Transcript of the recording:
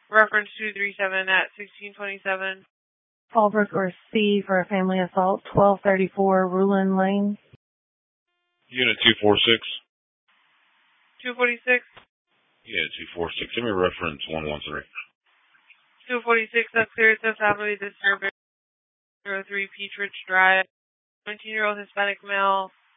Reference 237 at 1627. Fallbrook or C for a family assault, 1234 Rulin Lane. Unit 246. 246. Yeah, 246. Give me reference 113. 246, that's clear. It's a family disturbance. 03 Peach Ridge Drive. 17-year-old Hispanic male.